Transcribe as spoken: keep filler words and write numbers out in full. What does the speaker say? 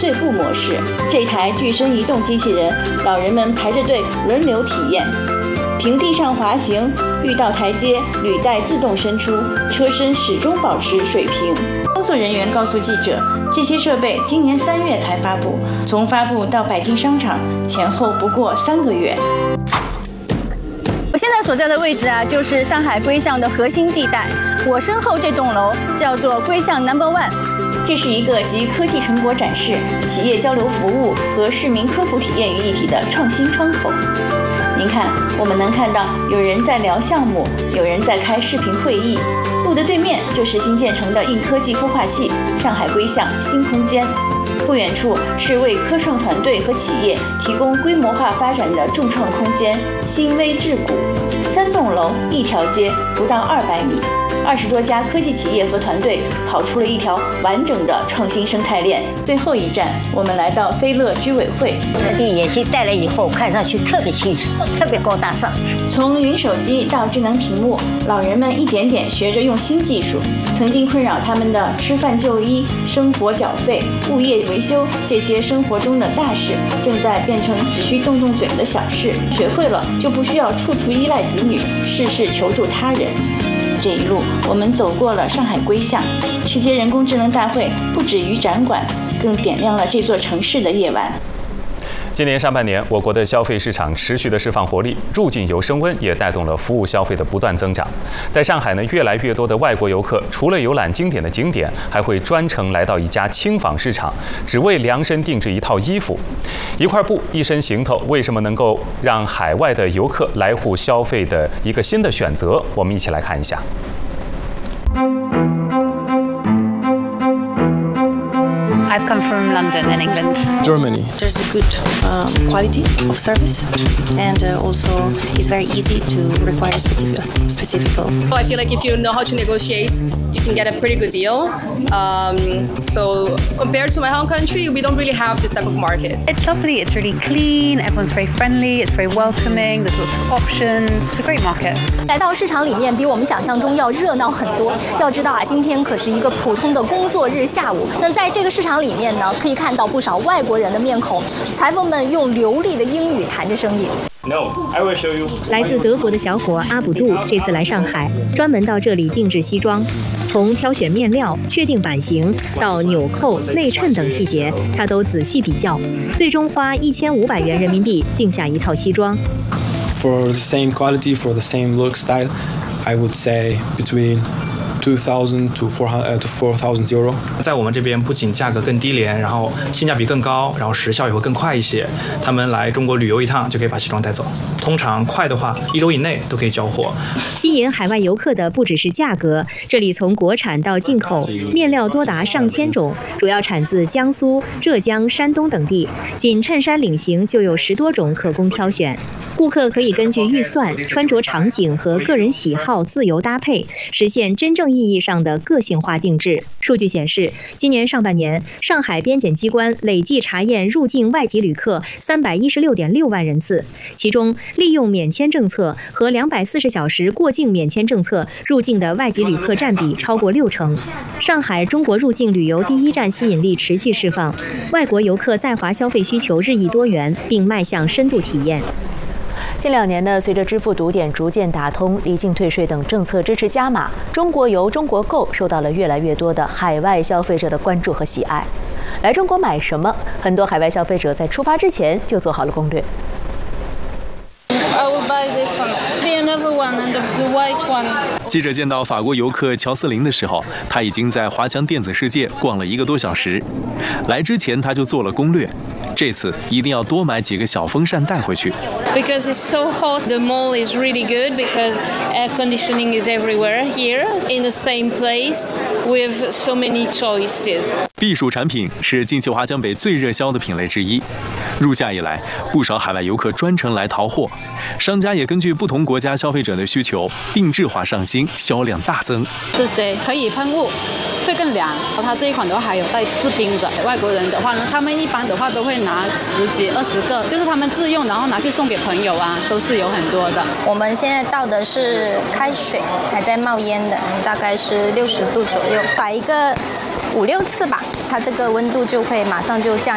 对步模式。这台具身移动机器人，老人们排着队轮流体验。平地上滑行，遇到台阶，履带自动伸出，车身始终保持水平。工作人员告诉记者，这些设备今年三月才发布，从发布到北京商场前后不过三个月。我现在所在的位置啊，就是上海龟象的核心地带。我身后这栋楼叫做龟象 Number One， 这是一个集科技成果展示、企业交流服务和市民科普体验于一体的创新窗口。您看，我们能看到有人在聊项目，有人在开视频会议。路的对面就是新建成的硬科技孵化器上海龟象新空间，不远处是为科创团队和企业提供规模化发展的众创空间新微智谷。三栋楼一条街，不到二百米，二十多家科技企业和团队跑出了一条完整的创新生态链。最后一站，我们来到飞乐居委会。 特地眼镜戴了以后，看上去特别清楚，特别高大上。 从云手机到智能屏幕，老人们一点点学着用新技术。曾经困扰他们的吃饭就医、生活缴费、物业维修这些生活中的大事，正在变成只需动动嘴的小事。学会了，就不需要处处依赖子女，事事求助他人。这一路，我们走过了上海龟象。世界人工智能大会不止于展馆，更点亮了这座城市的夜晚。 今年上半年，我国的消费市场持续的释放活力，入境游升温，也带动了服务消费的不断增长。在上海呢，越来越多的外国游客除了游览经典的景点，还会专程来到一家轻纺市场，只为量身定制一套衣服。一块布，一身行头，为什么能够让海外的游客来沪消费的一个新的选择？我们一起来看一下。 I've come from London in England. Germany. There's a good um, quality of service, and uh, also it's very easy to require specific. specific. I feel like if you know how to negotiate, you can get a pretty good deal. Um, so compared to my home country, we don't really have this type of market. It's lovely. It's really clean. Everyone's very friendly. It's very welcoming. There's lots of options. It's a great market. 来到市场里面，比我们想象中要热闹很多。要知道啊，今天可是一个普通的工作日下午。那在这个市场里面呢，可以看到不少外国人的面孔，裁缝们用流利的英语谈着生意。 No, I will show you. 来自德国的小伙阿卜杜这次来上海，专门到这里定制西装。从挑选面料、确定版型到纽扣、内衬等细节，他都仔细比较，最终花一千五百元人民币定下一套西装。 For the same quality, for the same look style, I would say between two thousand to four hundred to four thousand euro。 在我们这边不仅价格更低廉，然后性价比更高，然后时效也会更快一些。他们来中国旅游一趟就可以把西装带走，通常快的话一周以内都可以交货。 吸引海外游客的不只是价格，这里从国产到进口，面料多达上千种，主要产自江苏、浙江、山东等地。仅衬衫、领型就有十多种可供挑选。顾客可以根据预算、穿着场景和个人喜好自由搭配，实现真正意义上的个性化定制。数据显示，今年上半年，上海边检机关累计查验入境外籍旅客三百一十六点六万人次，其中利用免签政策和两百四十小时过境免签政策入境的外籍旅客占比超过六成。上海中国入境旅游第一站吸引力持续释放，外国游客在华消费需求日益多元，并迈向深度体验。 近两年呢，随着支付堵点逐渐打通，离境退税等政策支持加码，中国游、中国购受到了越来越多的海外消费者的关注和喜爱。来中国买什么？很多海外消费者在出发之前就做好了攻略。 记者见到法国游客乔斯林的时候，他已经在华强电子世界逛了一个多小时。来之前他就做了攻略，这次一定要多买几个小风扇带回去。 Because it's so hot, the mall is really good because air conditioning is everywhere here in the same place with so many choices. 避暑产品是近期华强北最热销的品类之一。入夏以来，不少海外游客专程来淘货，商家也根据不同国家消费者的需求，定制化上新，销量大增。 这些可以喷雾，会更凉。它这一款的话还有带制冰的。外国人的话呢，他们一般的话都会拿十几、二十个，就是他们自用，然后拿去送给朋友啊，都是有很多的。 我们现在倒的是开水，还在冒烟的，大概是六十度左右，摆一个五六次吧，它这个温度就会马上就降。